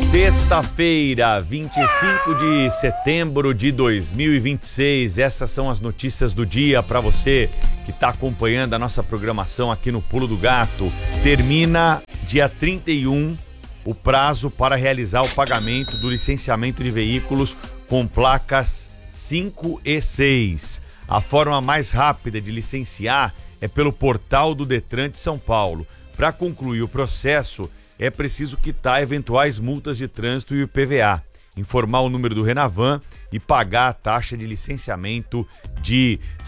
Sexta-feira, 25 de setembro de 2026. Essas são as notícias do dia para você que está acompanhando a nossa programação aqui no Pulo do Gato. Termina dia 31 o prazo para realizar o pagamento do licenciamento de veículos com placas 5 e 6. A forma mais rápida de licenciar é pelo portal do Detran de São Paulo. Para concluir o processo, é preciso quitar eventuais multas de trânsito e o IPVA, informar o número do Renavan e pagar a taxa de licenciamento de R$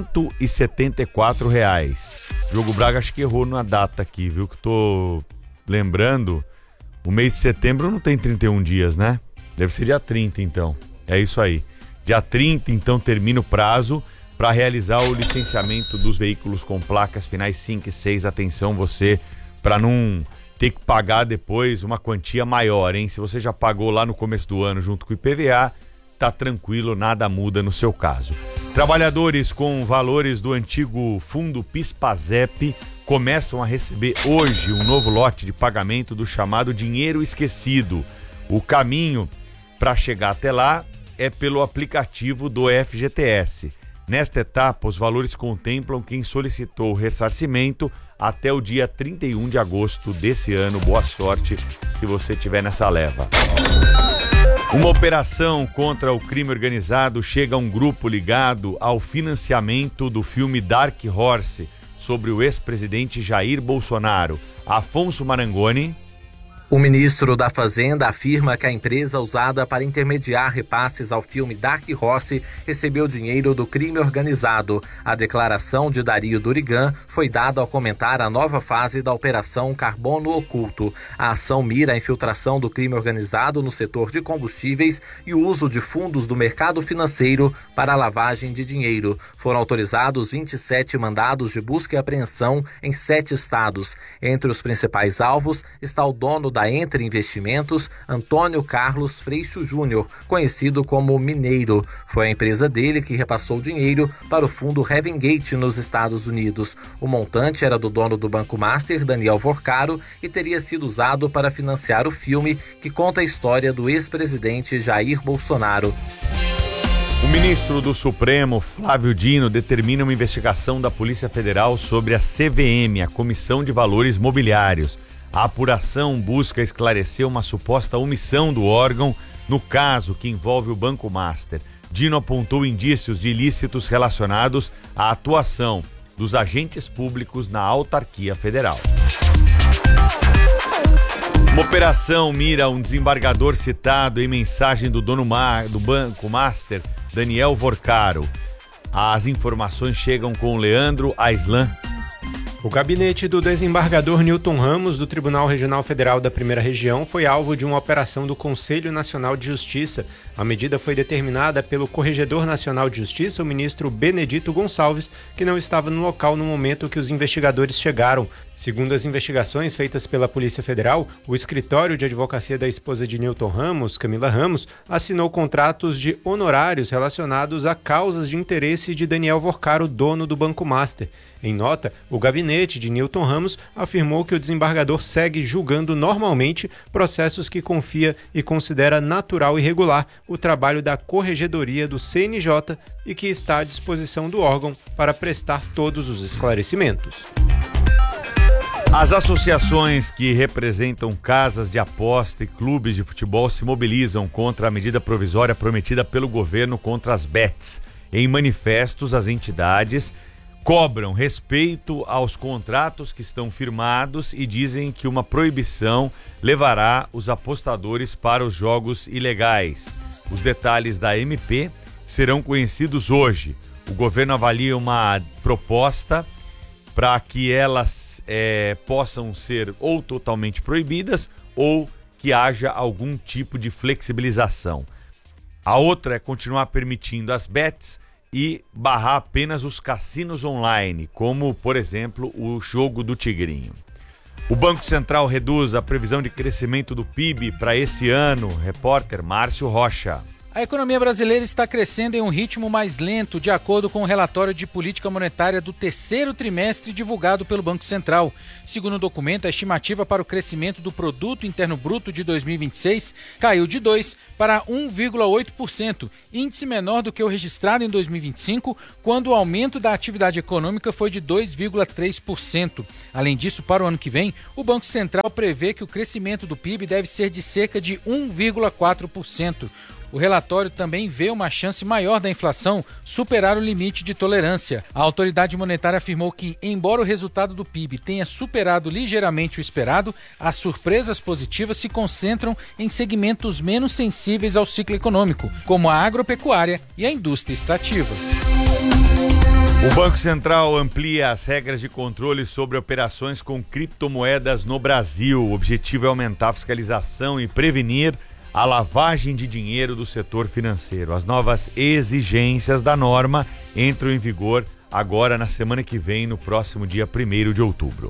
174. Diogo Braga acho que errou na data aqui, viu? Que tô lembrando, o mês de setembro não tem 31 dias, né? Deve ser dia 30, então. É isso aí. Dia 30, então, termina o prazo para realizar o licenciamento dos veículos com placas finais 5 e 6. Atenção você, para não ter que pagar depois uma quantia maior, hein? Se você já pagou lá no começo do ano junto com o IPVA, tá tranquilo, nada muda no seu caso. Trabalhadores com valores do antigo fundo PIS/PASEP começam a receber hoje um novo lote de pagamento do chamado dinheiro esquecido. O caminho para chegar até lá é pelo aplicativo do FGTS. Nesta etapa, os valores contemplam quem solicitou o ressarcimento até o dia 31 de agosto desse ano. Boa sorte se você estiver nessa leva. Uma operação contra o crime organizado chega a um grupo ligado ao financiamento do filme Dark Horse sobre o ex-presidente Jair Bolsonaro. Afonso Marangoni. O ministro da Fazenda afirma que a empresa usada para intermediar repasses ao filme Dark Horse recebeu dinheiro do crime organizado. A declaração de Dario Durigan foi dada ao comentar a nova fase da Operação Carbono Oculto. A ação mira a infiltração do crime organizado no setor de combustíveis e o uso de fundos do mercado financeiro para a lavagem de dinheiro. Foram autorizados 27 mandados de busca e apreensão em 7 estados. Entre os principais alvos está o dono da Entre Investimentos, Antônio Carlos Freixo Júnior, conhecido como Mineiro. Foi a empresa dele que repassou dinheiro para o fundo Heaven Gate nos Estados Unidos. O montante era do dono do Banco Master, Daniel Vorcaro, e teria sido usado para financiar o filme que conta a história do ex-presidente Jair Bolsonaro. O ministro do Supremo, Flávio Dino, determina uma investigação da Polícia Federal sobre a CVM, a Comissão de Valores Mobiliários. A apuração busca esclarecer uma suposta omissão do órgão no caso que envolve o Banco Master. Dino apontou indícios de ilícitos relacionados à atuação dos agentes públicos na autarquia federal. Uma operação mira um desembargador citado em mensagem do dono do Banco Master, Daniel Vorcaro. As informações chegam com Leandro Aislan. O gabinete do desembargador Newton Ramos, do Tribunal Regional Federal da Primeira Região, foi alvo de uma operação do Conselho Nacional de Justiça. A medida foi determinada pelo Corregedor Nacional de Justiça, o ministro Benedito Gonçalves, que não estava no local no momento que os investigadores chegaram. Segundo as investigações feitas pela Polícia Federal, o escritório de advocacia da esposa de Newton Ramos, Camila Ramos, assinou contratos de honorários relacionados a causas de interesse de Daniel Vorcaro, dono do Banco Master. Em nota, o gabinete de Newton Ramos afirmou que o desembargador segue julgando normalmente processos que confia e considera natural e regular o trabalho da Corregedoria do CNJ e que está à disposição do órgão para prestar todos os esclarecimentos. As associações que representam casas de aposta e clubes de futebol se mobilizam contra a medida provisória prometida pelo governo contra as bets. Em manifestos, as entidades cobram respeito aos contratos que estão firmados e dizem que uma proibição levará os apostadores para os jogos ilegais. Os detalhes da MP serão conhecidos hoje. O governo avalia uma proposta para que elas possam ser ou totalmente proibidas ou que haja algum tipo de flexibilização. A outra é continuar permitindo as bets e barrar apenas os cassinos online, como, por exemplo, o jogo do Tigrinho. O Banco Central reduz a previsão de crescimento do PIB para esse ano. Repórter Márcio Rocha. A economia brasileira está crescendo em um ritmo mais lento, de acordo com o relatório de política monetária do terceiro trimestre divulgado pelo Banco Central. Segundo o documento, a estimativa para o crescimento do Produto Interno Bruto de 2026 caiu de 2% para 1,8%, índice menor do que o registrado em 2025, quando o aumento da atividade econômica foi de 2,3%. Além disso, para o ano que vem, o Banco Central prevê que o crescimento do PIB deve ser de cerca de 1,4%. O relatório também vê uma chance maior da inflação superar o limite de tolerância. A autoridade monetária afirmou que, embora o resultado do PIB tenha superado ligeiramente o esperado, as surpresas positivas se concentram em segmentos menos sensíveis ao ciclo econômico, como a agropecuária e a indústria extrativa. O Banco Central amplia as regras de controle sobre operações com criptomoedas no Brasil. O objetivo é aumentar a fiscalização e prevenir a lavagem de dinheiro do setor financeiro. As novas exigências da norma entram em vigor agora na semana que vem, no próximo dia 1º de outubro.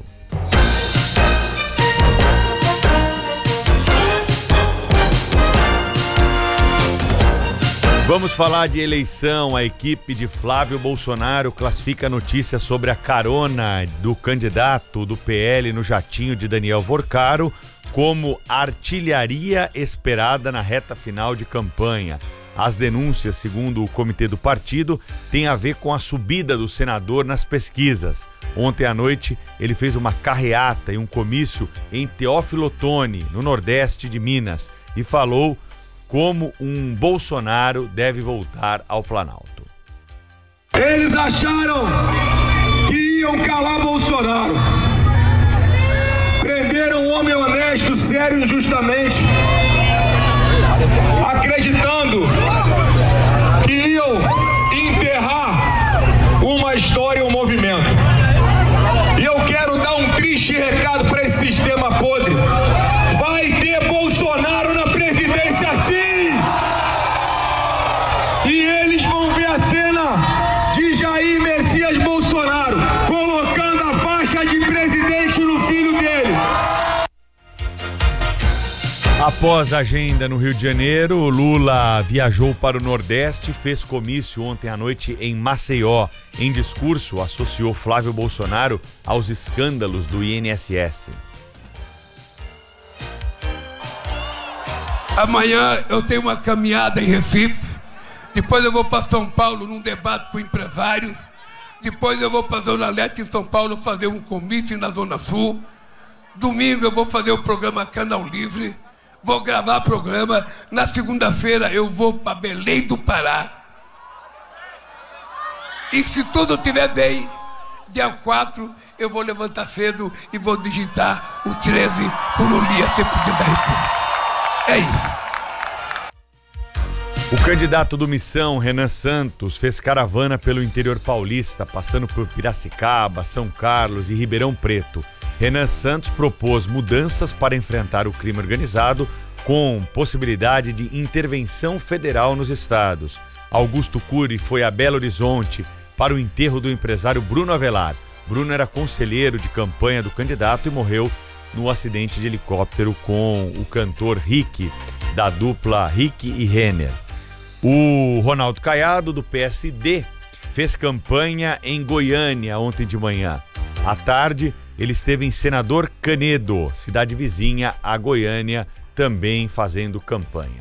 Vamos falar de eleição. A equipe de Flávio Bolsonaro classifica notícias sobre a carona do candidato do PL no jatinho de Daniel Vorcaro como artilharia esperada na reta final de campanha. As denúncias, segundo o comitê do partido, têm a ver com a subida do senador nas pesquisas. Ontem à noite, ele fez uma carreata e um comício em Teófilo Otoni, no Nordeste de Minas, e falou como um Bolsonaro deve voltar ao Planalto. Eles acharam que iam calar Bolsonaro. Prenderam um homem honesto, sério e justamente, acreditando que iam enterrar uma história, um movimento. E eu quero dar um triste recado para esse sistema podre. Vai ter Bolsonaro na presidência sim! E eles vão ver a cena de Jair Messias Bolsonaro colocando a faixa de presidente no filho dele. Após a agenda no Rio de Janeiro, Lula viajou para o Nordeste e fez comício ontem à noite em Maceió. Em discurso, associou Flávio Bolsonaro aos escândalos do INSS. Amanhã eu tenho uma caminhada em Recife, depois eu vou para São Paulo num debate com empresários, depois eu vou para a Zona Leste em São Paulo fazer um comício na Zona Sul, domingo eu vou fazer o programa Canal Livre, vou gravar programa, na segunda-feira eu vou para Belém do Pará. E se tudo estiver bem, dia 4 eu vou levantar cedo e vou digitar o 13 por um dia ser presidente da República. É isso. O candidato do Missão, Renan Santos, fez caravana pelo interior paulista, passando por Piracicaba, São Carlos e Ribeirão Preto. Renan Santos propôs mudanças para enfrentar o crime organizado, com possibilidade de intervenção federal nos estados. Augusto Cury foi a Belo Horizonte para o enterro do empresário Bruno Avelar. Bruno era conselheiro de campanha do candidato e morreu no acidente de helicóptero com o cantor Rick, da dupla Rick e Renner. O Ronaldo Caiado, do PSD, fez campanha em Goiânia ontem de manhã. À tarde, ele esteve em Senador Canedo, cidade vizinha a Goiânia, também fazendo campanha.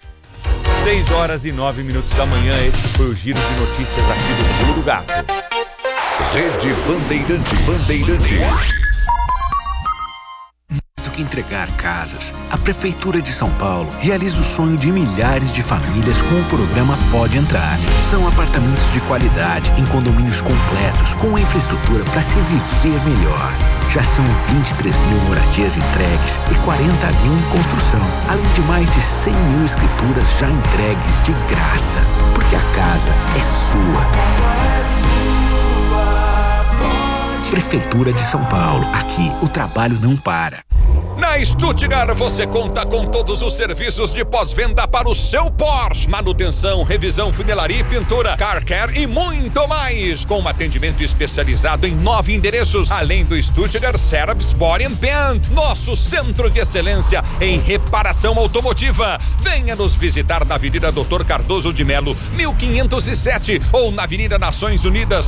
6h09 da manhã, esse foi o giro de notícias aqui do Pulo do Gato. Rede Bandeirantes. Que entregar casas, a Prefeitura de São Paulo realiza o sonho de milhares de famílias com o programa Pode Entrar. São apartamentos de qualidade em condomínios completos com infraestrutura para se viver melhor. Já são 23 mil moradias entregues e 40 mil em construção, além de mais de 100 mil escrituras já entregues de graça. Porque a casa é sua. Prefeitura de São Paulo. Aqui o trabalho não para. Na Na Stuttgart você conta com todos os serviços de pós-venda para o seu Porsche. Manutenção, revisão, funilaria e pintura, car care e muito mais. Com um atendimento especializado em 9 endereços, além do Stuttgart Service Body and Paint, nosso centro de excelência em reparação automotiva. Venha nos visitar na Avenida Dr. Cardoso de Melo, 1507, ou na Avenida Nações Unidas,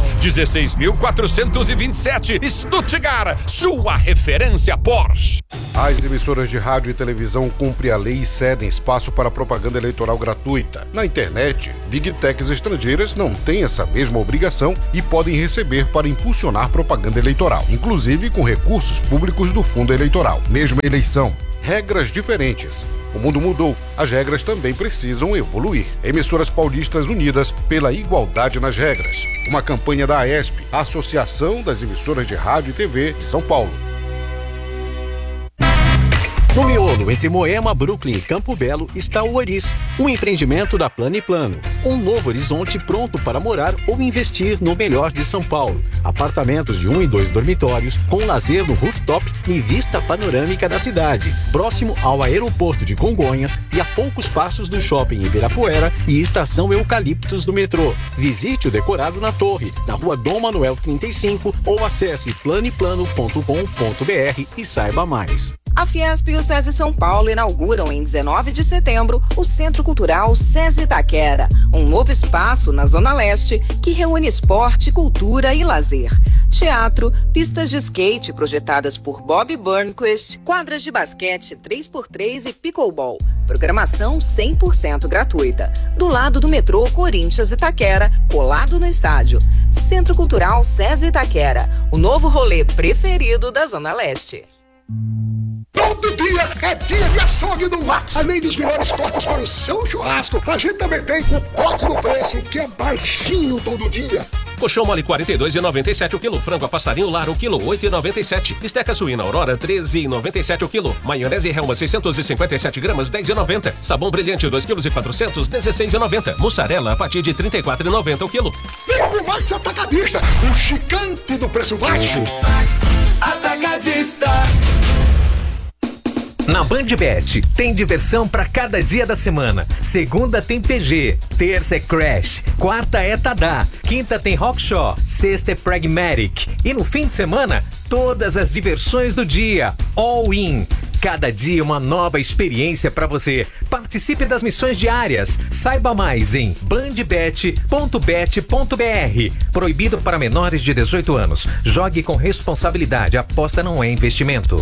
16.427, Stuttgart, sua referência Porsche. As emissoras de rádio e televisão cumprem a lei e cedem espaço para propaganda eleitoral gratuita. Na internet, Big Techs estrangeiras não têm essa mesma obrigação e podem receber para impulsionar propaganda eleitoral, inclusive com recursos públicos do fundo eleitoral. Mesma eleição, regras diferentes. O mundo mudou, as regras também precisam evoluir. Emissoras Paulistas Unidas pela Igualdade nas Regras. Uma campanha da AESP, a Associação das Emissoras de Rádio e TV de São Paulo. No miolo entre Moema, Brooklyn e Campo Belo está o Oris, um empreendimento da Plano e Plano. Um novo horizonte pronto para morar ou investir no melhor de São Paulo. Apartamentos de 1 e 2 dormitórios, com lazer no rooftop e vista panorâmica da cidade. Próximo ao aeroporto de Congonhas e a poucos passos do shopping Ibirapuera e estação Eucaliptos do metrô. Visite o decorado na torre, na rua Dom Manuel 35 ou acesse planeplano.com.br e saiba mais. A Fiesp e o SESI São Paulo inauguram em 19 de setembro o Centro Cultural SESI Itaquera, um novo espaço na Zona Leste que reúne esporte, cultura e lazer. Teatro, pistas de skate projetadas por Bob Burnquist, quadras de basquete 3x3 e pickleball. Programação 100% gratuita. Do lado do metrô Corinthians Itaquera, colado no estádio. Centro Cultural SESI Itaquera, o novo rolê preferido da Zona Leste. Todo dia é dia de açougue do Max. Além dos melhores cortes para o seu churrasco, a gente também tem o corte do preço, que é baixinho todo dia. Colchão mole 42,97 o quilo. Frango a passarinho lar o quilo 8,97. Esteca suína Aurora 13,97 o quilo. Maionese Helma 657 gramas 10,90. Sabão brilhante 2,4 kg 16,90. Mussarela a partir de 34,90 o quilo. Vem pro Max Atacadista, o gigante do preço baixo. Atacadista. Na BandBet, tem diversão pra cada dia da semana. Segunda tem PG, terça é Crash, quarta é Tadá, quinta tem Rockshaw, sexta é Pragmatic. E no fim de semana, todas as diversões do dia, all in. Cada dia uma nova experiência pra você. Participe das missões diárias. Saiba mais em bandbet.bet.br. Proibido para menores de 18 anos. Jogue com responsabilidade. Aposta não é investimento.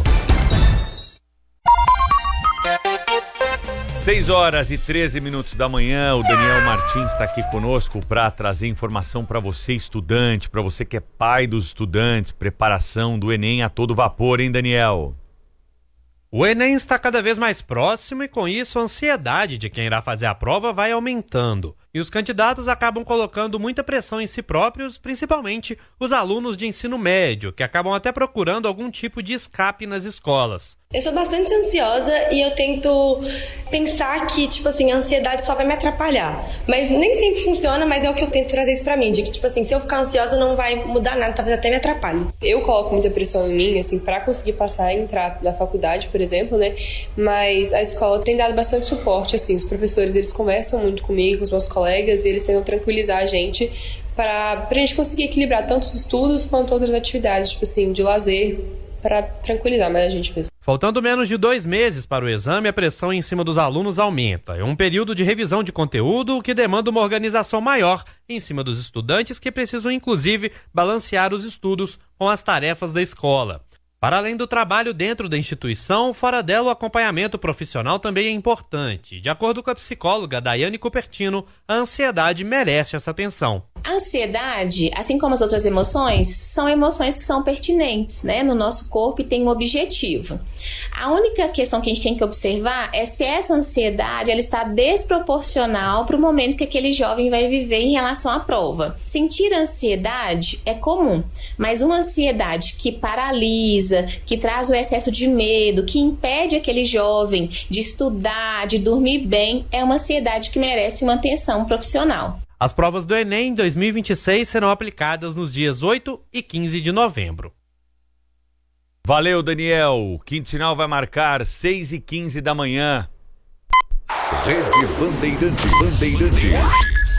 6 horas e 13 minutos da manhã, o Daniel Martins está aqui conosco para trazer informação para você, estudante, para você que é pai dos estudantes, preparação do Enem a todo vapor, hein, Daniel? O Enem está cada vez mais próximo e, com isso, a ansiedade de quem irá fazer a prova vai aumentando. E os candidatos acabam colocando muita pressão em si próprios, principalmente os alunos de ensino médio, que acabam até procurando algum tipo de escape nas escolas. Eu sou bastante ansiosa e eu tento pensar que, tipo assim, a ansiedade só vai me atrapalhar. Mas nem sempre funciona, mas é o que eu tento trazer isso pra mim. De que, tipo assim, se eu ficar ansiosa não vai mudar nada, talvez até me atrapalhe. Eu coloco muita pressão em mim, assim, pra conseguir passar e entrar na faculdade, por exemplo, né? Mas a escola tem dado bastante suporte, assim. Os professores, eles conversam muito comigo, com os meus colegas, e eles tentam tranquilizar a gente pra gente conseguir equilibrar tanto os estudos quanto outras atividades, tipo assim, de lazer, pra tranquilizar mais a gente mesmo. Faltando menos de 2 meses para o exame, a pressão em cima dos alunos aumenta. É um período de revisão de conteúdo que demanda uma organização maior em cima dos estudantes, que precisam, inclusive, balancear os estudos com as tarefas da escola. Para além do trabalho dentro da instituição, fora dela o acompanhamento profissional também é importante. De acordo com a psicóloga Daiane Cupertino, a ansiedade merece essa atenção. A ansiedade, assim como as outras emoções, são emoções que são pertinentes, né, no nosso corpo e tem um objetivo. A única questão que a gente tem que observar é se essa ansiedade ela está desproporcional para o momento que aquele jovem vai viver em relação à prova. Sentir ansiedade é comum, mas uma ansiedade que paralisa, que traz o excesso de medo, que impede aquele jovem de estudar, de dormir bem, é uma ansiedade que merece uma atenção profissional. As provas do Enem 2026 serão aplicadas nos dias 8 e 15 de novembro. Valeu, Daniel. O quinto sinal vai marcar 6h15 da manhã. Rede Bandeirantes.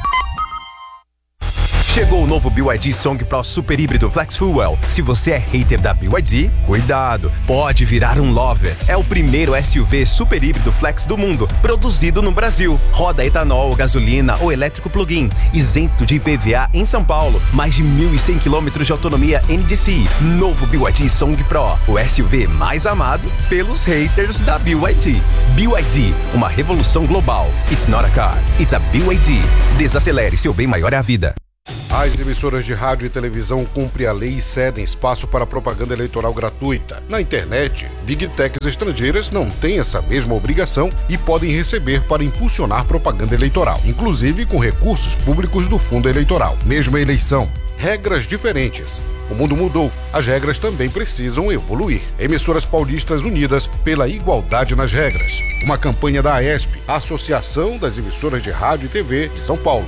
Chegou o novo BYD Song Pro Super Híbrido Flex Fuel. Se você é hater da BYD, cuidado, pode virar um lover. É o primeiro SUV super híbrido flex do mundo, produzido no Brasil. Roda etanol, gasolina ou elétrico plug-in, isento de IPVA em São Paulo. Mais de 1.100 km de autonomia NDCi. Novo BYD Song Pro, o SUV mais amado pelos haters da BYD. BYD, uma revolução global. It's not a car, it's a BYD. Desacelere, seu bem maior é a vida. As emissoras de rádio e televisão cumprem a lei e cedem espaço para propaganda eleitoral gratuita. Na internet, Big Techs estrangeiras não têm essa mesma obrigação e podem receber para impulsionar propaganda eleitoral, inclusive com recursos públicos do fundo eleitoral. Mesma eleição, regras diferentes. O mundo mudou, as regras também precisam evoluir. Emissoras paulistas unidas pela igualdade nas regras. Uma campanha da AESP, a Associação das Emissoras de Rádio e TV de São Paulo.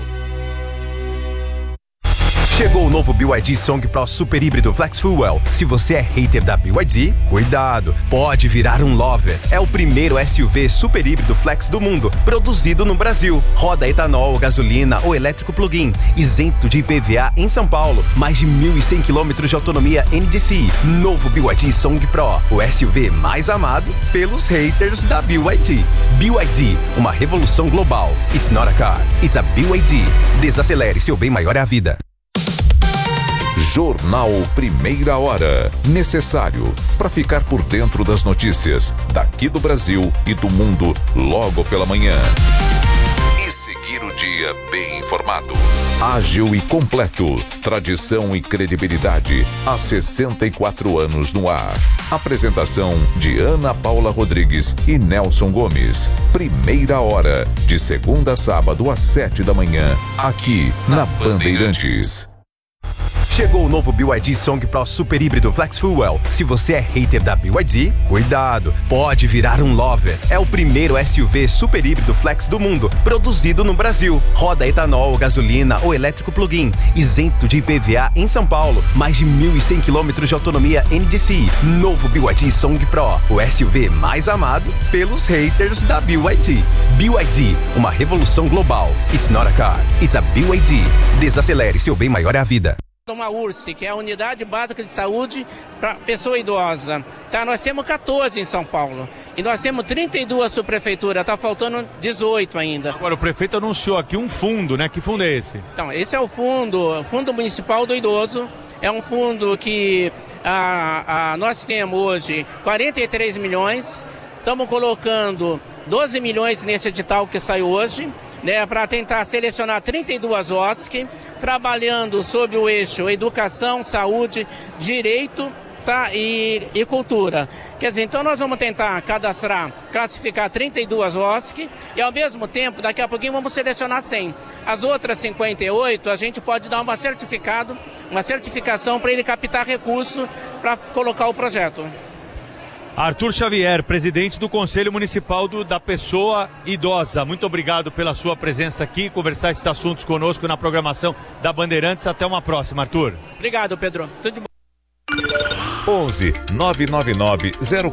Chegou o novo BYD Song Pro Super Híbrido Flex Fuel. Se você é hater da BYD, cuidado, pode virar um lover. É o primeiro SUV super híbrido flex do mundo, produzido no Brasil. Roda etanol, gasolina ou elétrico plug-in, isento de IPVA em São Paulo. Mais de 1.100 km de autonomia NDCi. Novo BYD Song Pro, o SUV mais amado pelos haters da BYD. BYD, uma revolução global. It's not a car, it's a BYD. Desacelere, seu bem maior é a vida. Jornal Primeira Hora. Necessário para ficar por dentro das notícias daqui do Brasil e do mundo logo pela manhã. E seguir o dia bem informado. Ágil e completo. Tradição e credibilidade. Há 64 anos no ar. Apresentação de Ana Paula Rodrigues e Nelson Gomes. Primeira Hora. De segunda a sábado às 7 da manhã. Aqui na Bandeirantes. Chegou o novo BYD Song Pro Super Híbrido Flex Fuel. Se você é hater da BYD, cuidado, pode virar um lover. É o primeiro SUV super híbrido flex do mundo, produzido no Brasil. Roda etanol, gasolina ou elétrico plug-in, isento de IPVA em São Paulo. Mais de 1.100 km de autonomia NDCi. Novo BYD Song Pro, o SUV mais amado pelos haters da BYD. BYD, uma revolução global. It's not a car, it's a BYD. Desacelere, seu bem maior é a vida. Uma URSE, que é a Unidade Básica de Saúde para Pessoa Idosa. Tá, nós temos 14 em São Paulo. E nós temos 32 subprefeituras, tá faltando 18 ainda. Agora, o prefeito anunciou aqui um fundo, né? Que fundo é esse? Então, esse é o Fundo Municipal do Idoso. É um fundo que nós temos hoje 43 milhões. Estamos colocando 12 milhões nesse edital que saiu hoje, né, para tentar selecionar 32 OSC, trabalhando sob o eixo educação, saúde, direito, tá, e cultura. Quer dizer, então nós vamos tentar classificar 32 OSC e ao mesmo tempo, daqui a pouquinho vamos selecionar 100. As outras 58 a gente pode dar uma certificação para ele captar recurso para colocar o projeto. Arthur Xavier, presidente do Conselho Municipal da Pessoa Idosa. Muito obrigado pela sua presença aqui, conversar esses assuntos conosco na programação da Bandeirantes. Até uma próxima, Arthur. Obrigado, Pedro. Tudo de bom. 11 999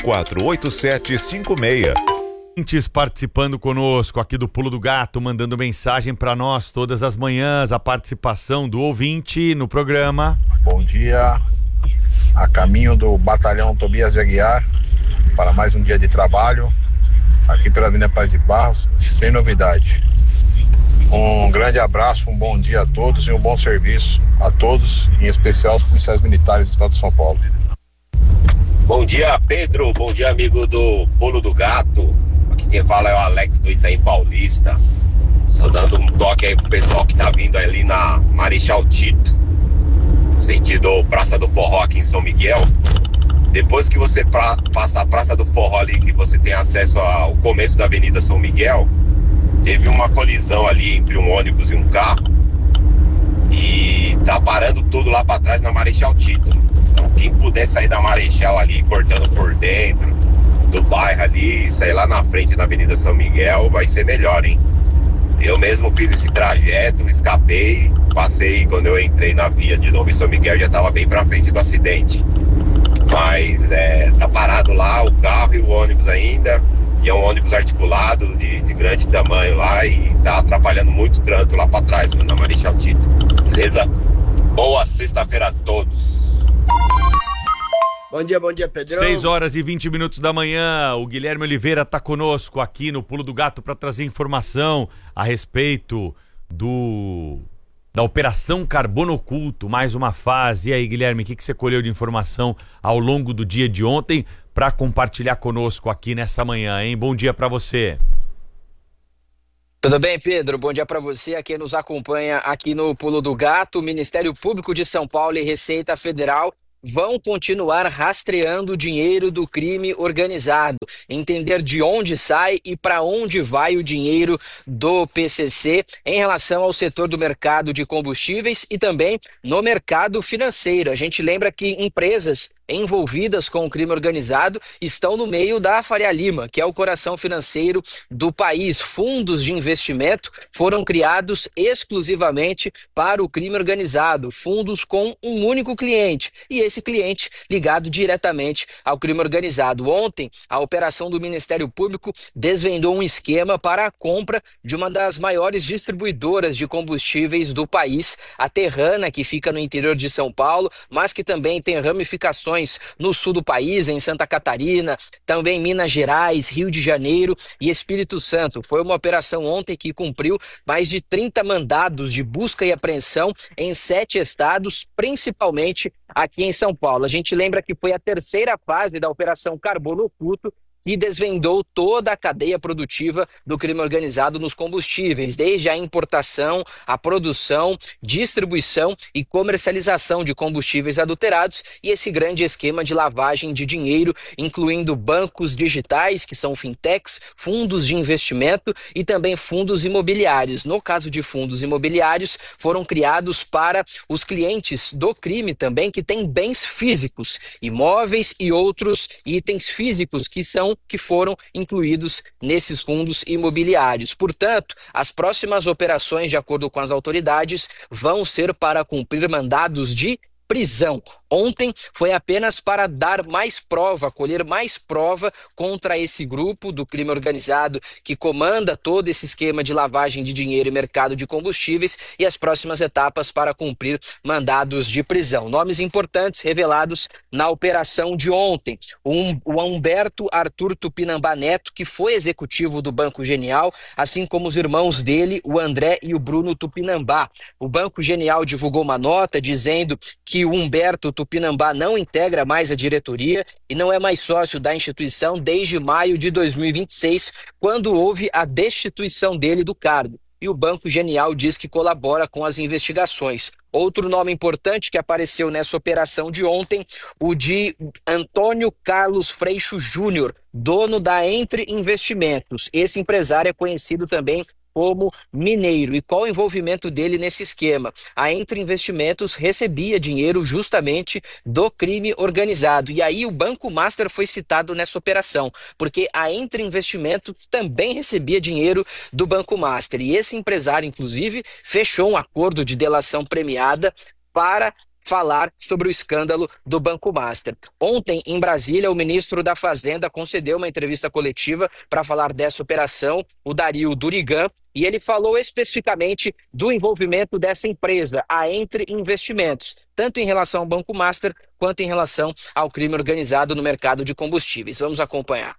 048756. Ouvintes participando conosco aqui do Pulo do Gato, mandando mensagem para nós todas as manhãs. A participação do ouvinte no programa. Bom dia, a caminho do Batalhão Tobias de Aguiar, para mais um dia de trabalho, aqui pela Avenida Paz de Barros, sem novidade. Um grande abraço, um bom dia a todos e um bom serviço a todos, em especial os policiais militares do estado de São Paulo. Bom dia, Pedro, bom dia, amigo do Pulo do Gato. Aqui quem fala é o Alex do Itaim Paulista. Só dando um toque aí pro pessoal que tá vindo ali na Marechal Tito, sentido Praça do Forró aqui em São Miguel. Depois que você passa a Praça do Forró ali, que você tem acesso ao começo da Avenida São Miguel, teve uma colisão ali entre um ônibus e um carro e tá parando tudo lá pra trás na Marechal Tito. Então quem puder sair da Marechal ali, cortando por dentro do bairro ali, sair lá na frente da Avenida São Miguel, vai ser melhor, hein? Eu mesmo fiz esse trajeto, escapei, passei, quando eu entrei na via de novo em São Miguel, já estava bem pra frente do acidente. mas tá parado lá o carro e o ônibus ainda, e é um ônibus articulado de grande tamanho lá e tá atrapalhando muito o trânsito lá para trás, na Marechal Tito, beleza? Boa sexta-feira a todos. Bom dia, Pedrão. 6 horas e 20 minutos da manhã, o Guilherme Oliveira está conosco aqui no Pulo do Gato para trazer informação a respeito da Operação Carbono Oculto, mais uma fase. E aí, Guilherme, o que você colheu de informação ao longo do dia de ontem para compartilhar conosco aqui nessa manhã, hein? Bom dia para você. Tudo bem, Pedro? Bom dia para você, a quem nos acompanha aqui no Pulo do Gato. O Ministério Público de São Paulo e Receita Federal vão continuar rastreando o dinheiro do crime organizado, entender de onde sai e para onde vai o dinheiro do PCC em relação ao setor do mercado de combustíveis e também no mercado financeiro. A gente lembra que empresas envolvidas com o crime organizado estão no meio da Faria Lima, que é o coração financeiro do país. Fundos de investimento foram criados exclusivamente para o crime organizado, fundos com um único cliente, e esse cliente ligado diretamente ao crime organizado. Ontem, a operação do Ministério Público desvendou um esquema para a compra de uma das maiores distribuidoras de combustíveis do país, a Terrana, que fica no interior de São Paulo, mas que também tem ramificações no sul do país, em Santa Catarina, também Minas Gerais, Rio de Janeiro e Espírito Santo. Foi uma operação ontem que cumpriu mais de 30 mandados de busca e apreensão em 7 estados, principalmente aqui em São Paulo. A gente lembra que foi a terceira fase da Operação Carbono Oculto, que desvendou toda a cadeia produtiva do crime organizado nos combustíveis, desde a importação, a produção, distribuição e comercialização de combustíveis adulterados e esse grande esquema de lavagem de dinheiro, incluindo bancos digitais, que são fintechs, fundos de investimento e também fundos imobiliários. No caso de fundos imobiliários, foram criados para os clientes do crime também, que têm bens físicos, imóveis e outros itens físicos que foram incluídos nesses fundos imobiliários. Portanto, as próximas operações, de acordo com as autoridades, vão ser para cumprir mandados de prisão. Ontem foi apenas para dar mais prova, colher mais prova contra esse grupo do crime organizado que comanda todo esse esquema de lavagem de dinheiro e mercado de combustíveis, e as próximas etapas para cumprir mandados de prisão. Nomes importantes revelados na operação de ontem. O Humberto Arthur Tupinambá Neto, que foi executivo do Banco Genial, assim como os irmãos dele, o André e o Bruno Tupinambá. O Banco Genial divulgou uma nota dizendo que o Humberto Tupinambá não integra mais a diretoria e não é mais sócio da instituição desde maio de 2026, quando houve a destituição dele do cargo. E o Banco Genial diz que colabora com as investigações. Outro nome importante que apareceu nessa operação de ontem, o de Antônio Carlos Freixo Júnior, dono da Entre Investimentos. Esse empresário é conhecido também como mineiro. E qual o envolvimento dele nesse esquema? A Entre Investimentos recebia dinheiro justamente do crime organizado. E aí o Banco Master foi citado nessa operação, porque a Entre Investimentos também recebia dinheiro do Banco Master. E esse empresário, inclusive, fechou um acordo de delação premiada para falar sobre o escândalo do Banco Master. Ontem, em Brasília, o ministro da Fazenda concedeu uma entrevista coletiva para falar dessa operação, o Dario Durigan, e ele falou especificamente do envolvimento dessa empresa, a Entre Investimentos, tanto em relação ao Banco Master quanto em relação ao crime organizado no mercado de combustíveis. Vamos acompanhar.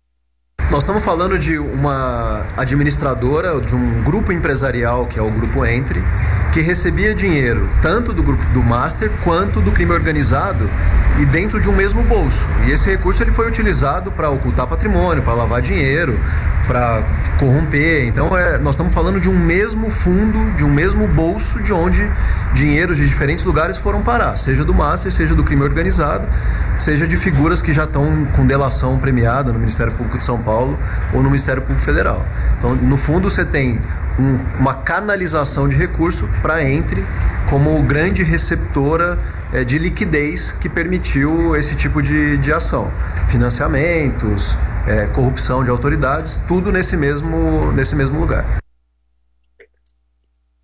Nós estamos falando de uma administradora, de um grupo empresarial, que é o Grupo Entre, que recebia dinheiro tanto do grupo do Master quanto do crime organizado e dentro de um mesmo bolso. E esse recurso ele foi utilizado para ocultar patrimônio, para lavar dinheiro, para corromper. Então nós estamos falando de um mesmo fundo, de um mesmo bolso, de onde dinheiros de diferentes lugares foram parar, seja do Master, seja do crime organizado, seja de figuras que já estão com delação premiada no Ministério Público de São Paulo ou no Ministério Público Federal. Então, no fundo, você tem uma canalização de recurso para a Entre como grande receptora de liquidez que permitiu esse tipo de ação. Financiamentos, corrupção de autoridades, tudo nesse mesmo lugar.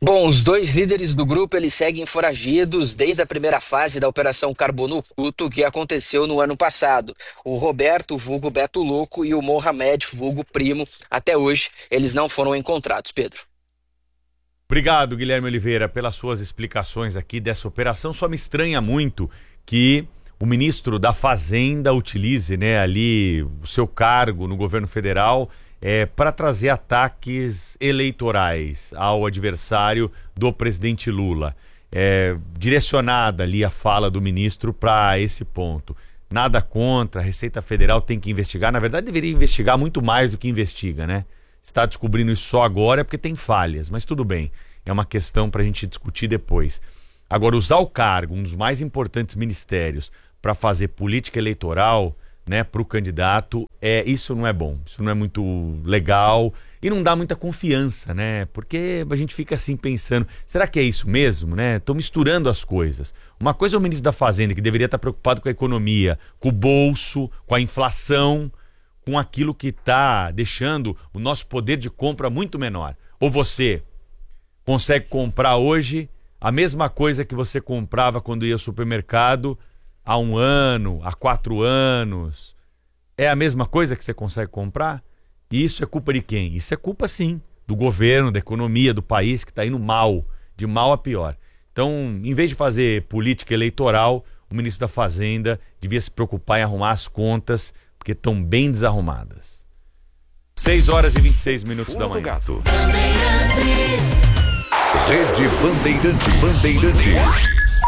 Bom, os dois líderes do grupo eles seguem foragidos desde a primeira fase da Operação Carbono Oculto, que aconteceu no ano passado. O Roberto, vulgo Beto Louco, e o Mohamed, vulgo Primo, até hoje eles não foram encontrados, Pedro. Obrigado, Guilherme Oliveira, pelas suas explicações aqui dessa operação. Só me estranha muito que o ministro da Fazenda utilize, né, ali o seu cargo no governo federal para trazer ataques eleitorais ao adversário do presidente Lula. Direcionada ali a fala do ministro para esse ponto. Nada contra, a Receita Federal tem que investigar. Na verdade, deveria investigar muito mais do que investiga, né? Está descobrindo isso só agora é porque tem falhas, mas tudo bem. É uma questão para a gente discutir depois. Agora, usar o cargo, um dos mais importantes ministérios, para fazer política eleitoral, né, para o candidato, isso não é bom, isso não é muito legal e não dá muita confiança, né? Porque a gente fica assim pensando, será que é isso mesmo, né? Estão misturando as coisas. Uma coisa é o ministro da Fazenda, que deveria estar preocupado com a economia, com o bolso, com a inflação, com aquilo que está deixando o nosso poder de compra muito menor. Ou você consegue comprar hoje a mesma coisa que você comprava quando ia ao supermercado há 1 ano, há 4 anos. É a mesma coisa que você consegue comprar? E isso é culpa de quem? Isso é culpa, sim, do governo, da economia, do país, que está indo mal, de mal a pior. Então, em vez de fazer política eleitoral, o ministro da Fazenda devia se preocupar em arrumar as contas, porque estão bem desarrumadas. 6h26 da manhã. Gato. Rede Bandeirantes.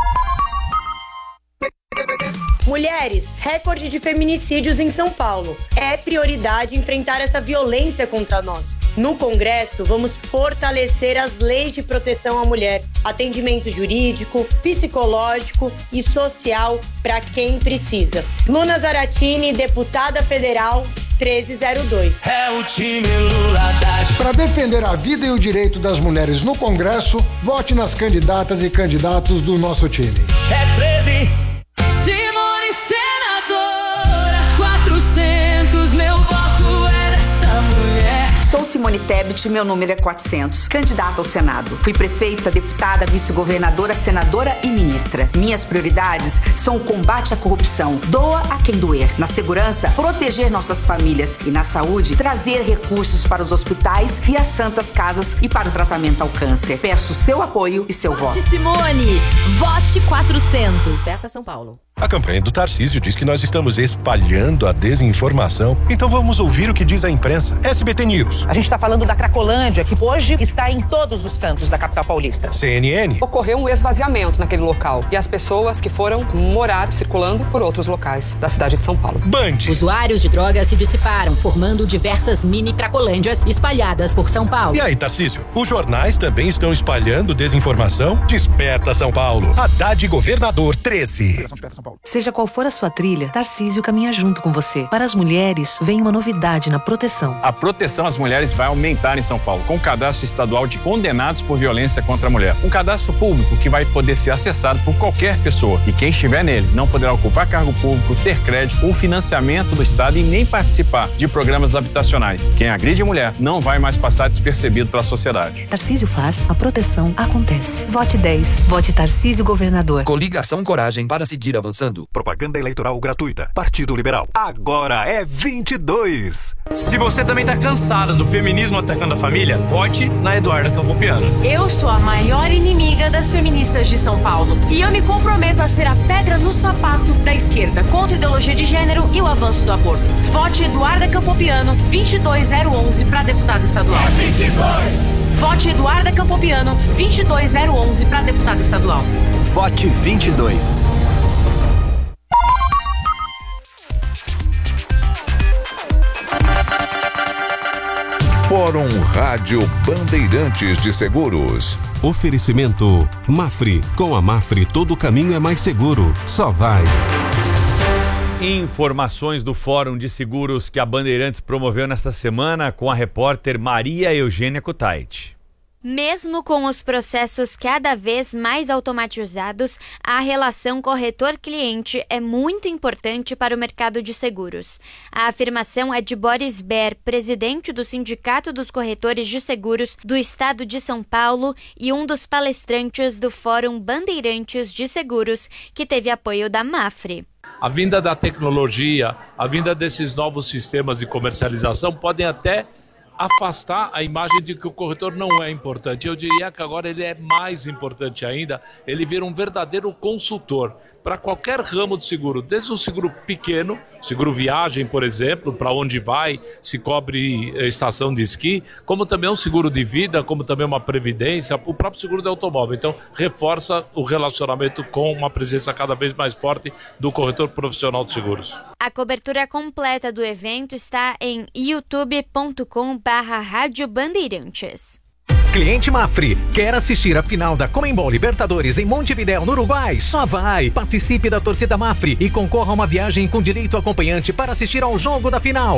Mulheres, recorde de feminicídios em São Paulo. É prioridade enfrentar essa violência contra nós. No Congresso, vamos fortalecer as leis de proteção à mulher, atendimento jurídico, psicológico e social para quem precisa. Luna Zaratini, deputada federal, 1302. É o time Lula Haddad. Para defender a vida e o direito das mulheres no Congresso, vote nas candidatas e candidatos do nosso time. É 13. Simone senadora, 400, meu voto é dessa mulher. Sou Simone Tebet, meu número é 400, candidata ao Senado. Fui prefeita, deputada, vice-governadora, senadora e ministra. Minhas prioridades são o combate à corrupção, doa a quem doer. Na segurança, proteger nossas famílias. E na saúde, trazer recursos para os hospitais e as santas casas e para o tratamento ao câncer. Peço seu apoio e seu voto. Vote Simone, vote 400. Certa São Paulo. A campanha do Tarcísio diz que nós estamos espalhando a desinformação. Então vamos ouvir o que diz a imprensa. SBT News. A gente está falando da Cracolândia, que hoje está em todos os cantos da capital paulista. CNN. Ocorreu um esvaziamento naquele local e as pessoas que foram morar circulando por outros locais da cidade de São Paulo. Band. Usuários de drogas se dissiparam, formando diversas mini Cracolândias espalhadas por São Paulo. E aí, Tarcísio? Os jornais também estão espalhando desinformação? Desperta São Paulo. Haddad Governador 13. Seja qual for a sua trilha, Tarcísio caminha junto com você. Para as mulheres, vem uma novidade na proteção. A proteção às mulheres vai aumentar em São Paulo, com o cadastro estadual de condenados por violência contra a mulher. Um cadastro público que vai poder ser acessado por qualquer pessoa. E quem estiver nele não poderá ocupar cargo público, ter crédito ou financiamento do Estado e nem participar de programas habitacionais. Quem agride mulher não vai mais passar despercebido pela sociedade. Tarcísio faz, a proteção acontece. Vote 10. Vote Tarcísio Governador. Coligação Coragem para seguir avançando. Propaganda eleitoral gratuita. Partido Liberal. Agora é 22. Se você também tá cansada do feminismo atacando a família, vote na Eduarda Campopiano. Eu sou a maior inimiga das feministas de São Paulo. E eu me comprometo a ser a pedra no sapato da esquerda contra a ideologia de gênero e o avanço do aborto. Vote Eduarda Campopiano, 22011 para deputada estadual. É 22. Vote Eduarda Campopiano, 22011 para deputada estadual. Vote 22. Fórum Rádio Bandeirantes de Seguros. Oferecimento Mafre. Com a Mafre todo caminho é mais seguro. Só vai. Informações do Fórum de Seguros que a Bandeirantes promoveu nesta semana com a repórter Maria Eugênia Kutaiti. Mesmo com os processos cada vez mais automatizados, a relação corretor-cliente é muito importante para o mercado de seguros. A afirmação é de Boris Ber, presidente do Sindicato dos Corretores de Seguros do Estado de São Paulo e um dos palestrantes do Fórum Bandeirantes de Seguros, que teve apoio da Mafre. A vinda da tecnologia, a vinda desses novos sistemas de comercialização podem até afastar a imagem de que o corretor não é importante. Eu diria que agora ele é mais importante ainda, ele vira um verdadeiro consultor para qualquer ramo de seguro, desde o seguro pequeno, seguro viagem, por exemplo, para onde vai, se cobre estação de esqui, como também um seguro de vida, como também uma previdência, o próprio seguro de automóvel. Então, reforça o relacionamento com uma presença cada vez mais forte do corretor profissional de seguros. A cobertura completa do evento está em youtube.com/Rádio Bandeirantes. Cliente Mafre, quer assistir a final da Conmebol Libertadores em Montevidéu, no Uruguai? Só vai! Participe da torcida Mafre e concorra a uma viagem com direito acompanhante para assistir ao jogo da final.